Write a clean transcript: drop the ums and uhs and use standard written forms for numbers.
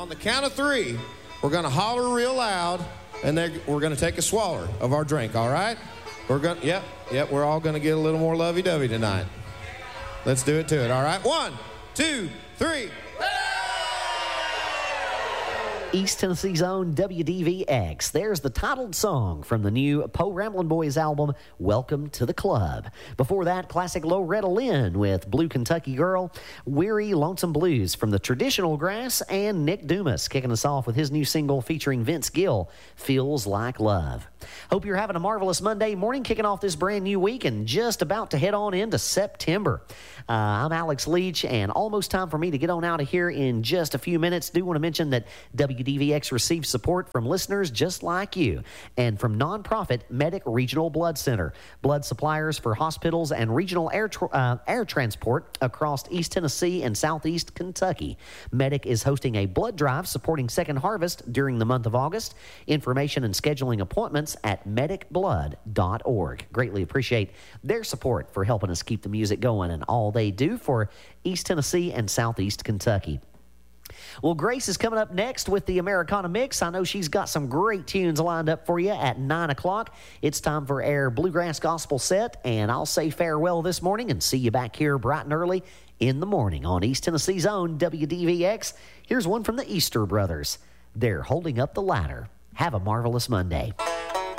On the count of 3, we're going to holler real loud, and then we're going to take a swaller of our drink, all right? We're going to, yep, we're all going to get a little more lovey-dovey tonight. Let's do it to it, all right? 1, 2, 3. East Tennessee's own WDVX. There's the titled song from the new Poe Ramblin' Boys album, Welcome to the Club. Before that, classic Loretta Lynn with Blue Kentucky Girl, Weary Lonesome Blues from the Traditional Grass, and Nick Dumas kicking us off with his new single featuring Vince Gill, Feels Like Love. Hope you're having a marvelous Monday morning, kicking off this brand new week and just about to head on into September. I'm Alex Leach, and almost time for me to get on out of here in just a few minutes. Do want to mention that WDVX receives support from listeners just like you and from nonprofit Medic Regional Blood Center, blood suppliers for hospitals and regional air transport across East Tennessee and Southeast Kentucky. Medic is hosting a blood drive supporting Second Harvest during the month of August. Information and scheduling appointments at medicblood.org. Greatly appreciate their support for helping us keep the music going and all they do for East Tennessee and Southeast Kentucky. Well, Grace is coming up next with the Americana Mix. I know she's got some great tunes lined up for you at 9 o'clock. It's time for our Bluegrass Gospel set, and I'll say farewell this morning and see you back here bright and early in the morning on East Tennessee's own WDVX. Here's one from the Easter Brothers. They're Holding Up the Ladder. Have a marvelous Monday.